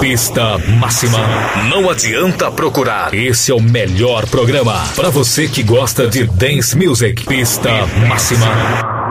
Pista Máxima. Não adianta procurar. Esse é o melhor programa para você que gosta de dance music. Pista Máxima.